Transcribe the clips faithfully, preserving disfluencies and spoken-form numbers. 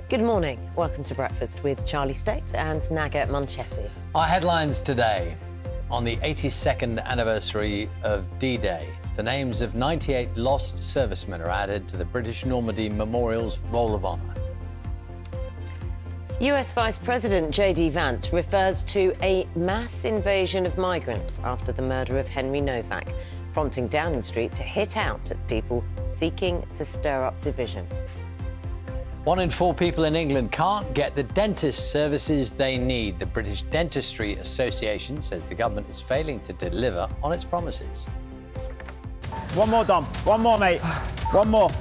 Good morning. Welcome to Breakfast with Charlie State and Naga Munchetti. Our headlines today. On the eighty-second anniversary of D-Day, the names of ninety-eight lost servicemen are added to the British Normandy Memorial's Roll of Honour. U S Vice President J D Vance refers to a mass invasion of migrants after the murder of Henry Novak, prompting Downing Street to hit out at people seeking to stir up division. One in four people in England can't get the dentist services they need. The British Dentistry Association says the government is failing to deliver on its promises. One more, Dom. One more, mate. One more.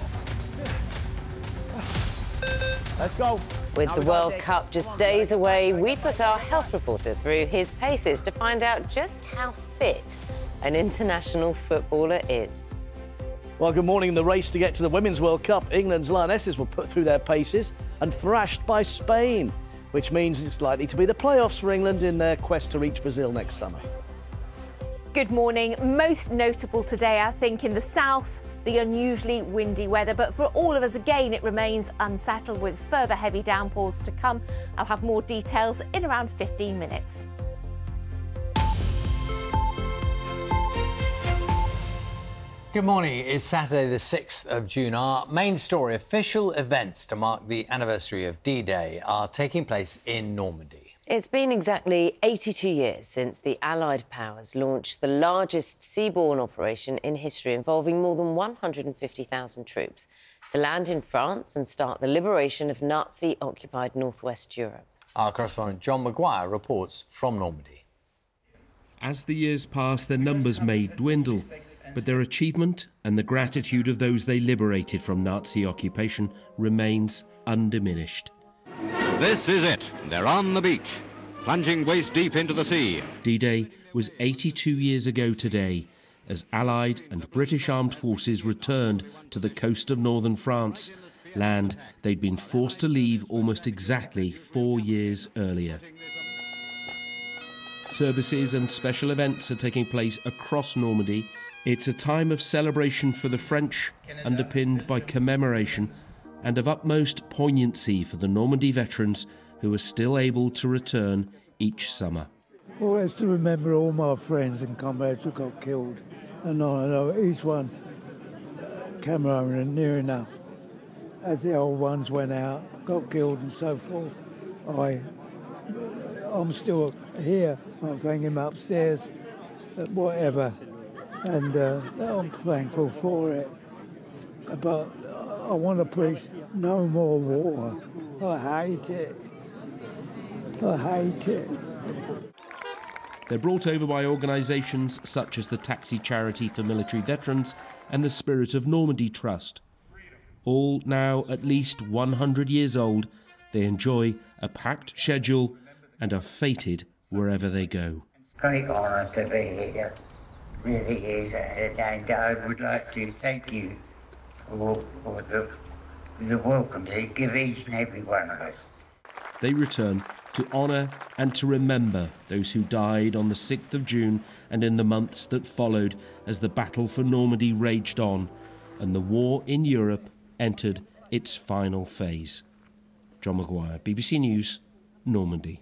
Let's go. With the World Cup just days away, we put our health reporter through his paces to find out just how fit an international footballer is. Well, good morning. In the race to get to the Women's World Cup, England's Lionesses were put through their paces and thrashed by Spain, which means it's likely to be the playoffs for England in their quest to reach Brazil next summer. Good morning. Most notable today, I think, in the south, the unusually windy weather. But for all of us, again, it remains unsettled with further heavy downpours to come. I'll have more details in around fifteen minutes. Good morning. It's Saturday the sixth of June. Our main story, official events to mark the anniversary of D-Day are taking place in Normandy. It's been exactly eighty-two years since the Allied powers launched the largest seaborne operation in history, involving more than one hundred fifty thousand troops, to land in France and start the liberation of Nazi-occupied northwest Europe. Our correspondent John Maguire reports from Normandy. As the years pass, their numbers may dwindle, but their achievement and the gratitude of those they liberated from Nazi occupation remains undiminished. This is it. They're on the beach, plunging waist deep into the sea. D-Day was eighty-two years ago today, as Allied and British armed forces returned to the coast of northern France, land they'd been forced to leave almost exactly four years earlier. Services and special events are taking place across Normandy. It's a time of celebration for the French, underpinned by commemoration, and of utmost poignancy for the Normandy veterans who are still able to return each summer. Always to remember all my friends and comrades who got killed, and I know each one, uh, Cameron and near enough, as the old ones went out, got killed and so forth. I, I'm still here. I'm thanking him upstairs, but whatever. And uh, I'm thankful for it. But I want to preach no more war. I hate it. I hate it. They're brought over by organisations such as the Taxi Charity for Military Veterans and the Spirit of Normandy Trust. All now at least one hundred years old, they enjoy a packed schedule and are fated wherever they go. Great honour to be here. Really is, and I would like to thank you for, for the, the welcome they give each and every one of us. They return to honour and to remember those who died on the sixth of June and in the months that followed as the battle for Normandy raged on and the war in Europe entered its final phase. John Maguire, B B C News, Normandy.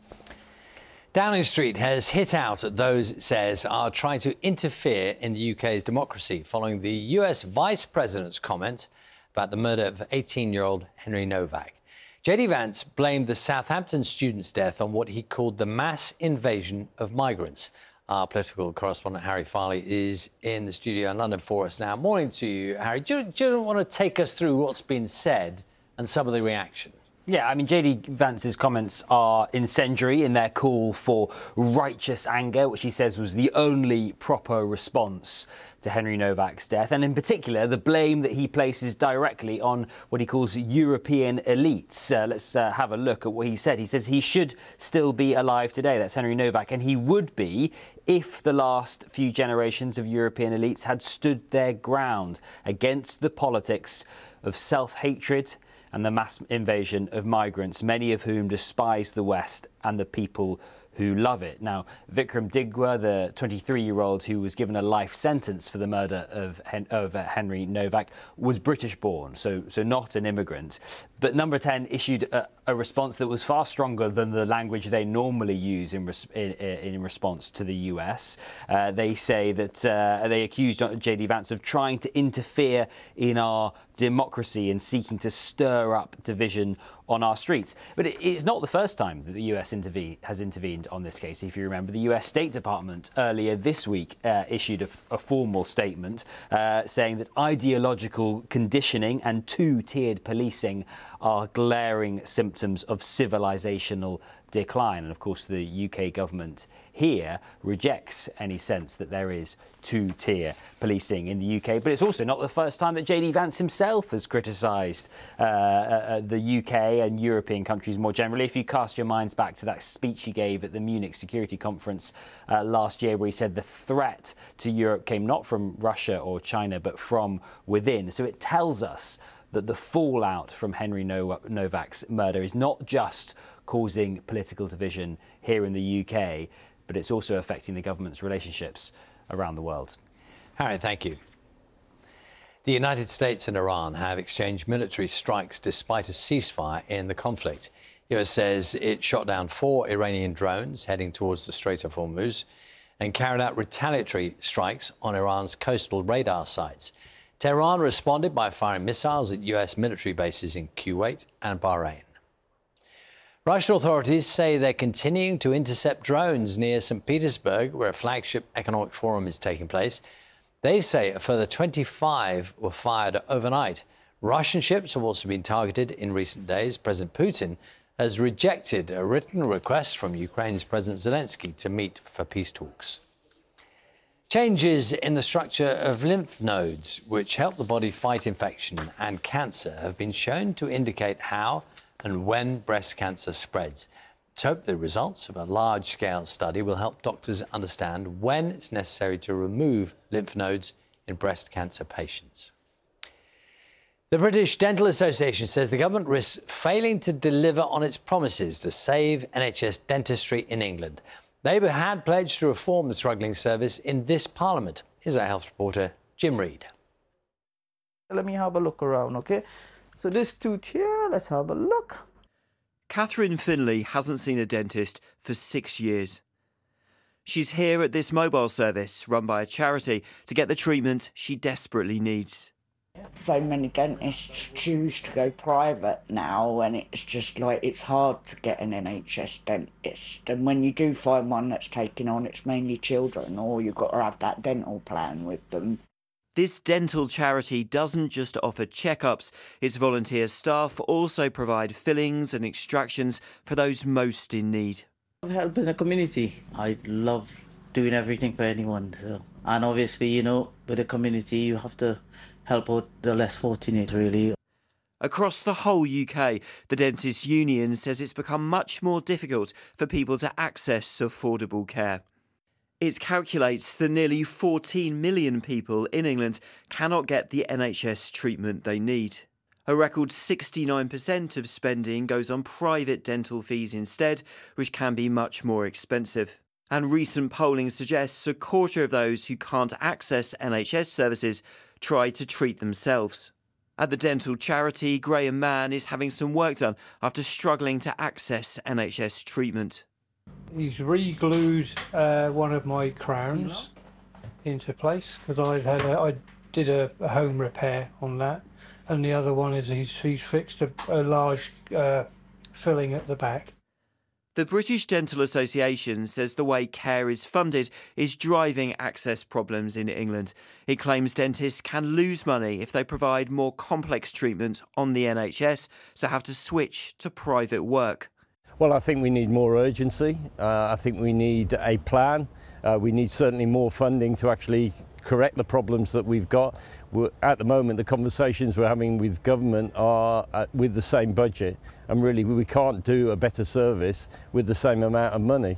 Downing Street has hit out at those it says are trying to interfere in the U K's democracy following the U S Vice President's comment about the murder of eighteen-year-old Henry Novak. J D Vance blamed the Southampton student's death on what he called the mass invasion of migrants. Our political correspondent Harry Farley is in the studio in London for us now. Morning to you, Harry. Do you, do you want to take us through what's been said and some of the reaction? Yeah, I mean, J D Vance's comments are incendiary in their call for righteous anger, which he says was the only proper response to Henry Novak's death, and in particular, the blame that he places directly on what he calls European elites. Uh, let's uh, have a look at what he said. He says he should still be alive today, that's Henry Novak, and he would be if the last few generations of European elites had stood their ground against the politics of self-hatred and the mass invasion of migrants, many of whom despise the West and the people who love it. Now, Vikram Digwa, the twenty-three-year-old who was given a life sentence for the murder of, Hen of uh, Henry Novak, was British-born, so so not an immigrant. But Number ten issued a, a response that was far stronger than the language they normally use in, res in, in response to the U S. Uh, they say that uh, they accused J D Vance of trying to interfere in our democracy and seeking to stir up division on our streets. But it, it's not the first time that the U S intervene, has intervened on this case. If you remember, the U S State Department earlier this week uh, issued a, a formal statement uh, saying that ideological conditioning and two-tiered policing are glaring symptoms of civilizational decline. And of course, the U K government here rejects any sense that there is two-tier policing in the U K. But it's also not the first time that J D Vance himself has criticised uh, uh, the U K and European countries more generally. If you cast your minds back to that speech he gave at the Munich Security Conference uh, last year, where he said the threat to Europe came not from Russia or China, but from within. So it tells us that the fallout from Henry Novak's murder is not just causing political division here in the U K, but it's also affecting the government's relationships around the world. Harry, thank you. The United States and Iran have exchanged military strikes despite a ceasefire in the conflict. The U S says it shot down four Iranian drones heading towards the Strait of Hormuz and carried out retaliatory strikes on Iran's coastal radar sites. Tehran responded by firing missiles at U S military bases in Kuwait and Bahrain. Russian authorities say they're continuing to intercept drones near Saint Petersburg, where a flagship economic forum is taking place. They say a further twenty-five were fired overnight. Russian ships have also been targeted in recent days. President Putin has rejected a written request from Ukraine's President Zelensky to meet for peace talks. Changes in the structure of lymph nodes, which help the body fight infection and cancer, have been shown to indicate how and when breast cancer spreads. It's hoped the results of a large-scale study will help doctors understand when it's necessary to remove lymph nodes in breast cancer patients. The British Dental Association says the government risks failing to deliver on its promises to save N H S dentistry in England. Labour had pledged to reform the struggling service in this Parliament. Here's our health reporter, Jim Reid. Let me have a look around, OK? So this tooth here, let's have a look. Catherine Finley hasn't seen a dentist for six years. She's here at this mobile service run by a charity to get the treatment she desperately needs. So many dentists choose to go private now, and it's just like it's hard to get an N H S dentist. And when you do find one that's taken on, it's mainly children, or you've got to have that dental plan with them. This dental charity doesn't just offer checkups. Its volunteer staff also provide fillings and extractions for those most in need. Helping the community. I love doing everything for anyone. So. And obviously, you know, with the community, you have to help out the less fortunate, really. Across the whole U K, the Dentists' Union says it's become much more difficult for people to access affordable care. It calculates that nearly fourteen million people in England cannot get the N H S treatment they need. A record sixty-nine percent of spending goes on private dental fees instead, which can be much more expensive. And recent polling suggests a quarter of those who can't access N H S services try to treat themselves. At the dental charity, Graham Mann is having some work done after struggling to access N H S treatment. He's re-glued uh, one of my crowns into place because I had a, I did a, a home repair on that, and the other one is he's, he's fixed a, a large uh, filling at the back. The British Dental Association says the way care is funded is driving access problems in England. It claims dentists can lose money if they provide more complex treatment on the N H S, so have to switch to private work. Well, I think we need more urgency. Uh, I think we need a plan. Uh, we need certainly more funding to actually correct the problems that we've got. We're, at the moment, the conversations we're having with government are uh, with the same budget, and really we can't do a better service with the same amount of money.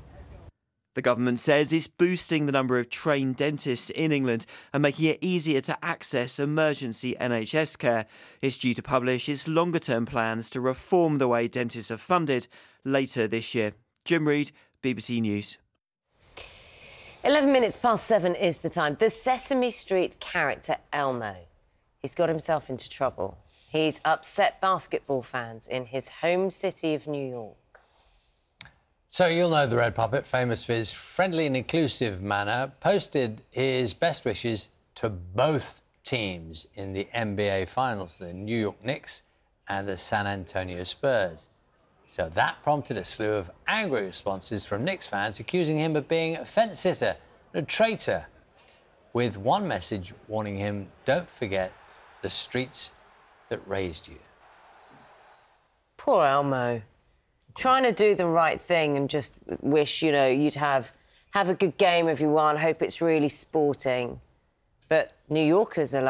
The government says it's boosting the number of trained dentists in England and making it easier to access emergency N H S care. It's due to publish its longer-term plans to reform the way dentists are funded later this year. Jim Reid, B B C News. eleven minutes past seven is the time. The Sesame Street character Elmo. He's got himself into trouble. He's upset basketball fans in his home city of New York. So you'll know the Red Puppet, famous for his friendly and inclusive manner, posted his best wishes to both teams in the N B A Finals, the New York Knicks and the San Antonio Spurs. So that prompted a slew of angry responses from Knicks fans accusing him of being a fence-sitter and a traitor, with one message warning him, don't forget the streets that raised you. Poor Elmo. Trying to do the right thing and just wish, you know, you'd have have a good game, everyone. Hope it's really sporting. But New Yorkers are like,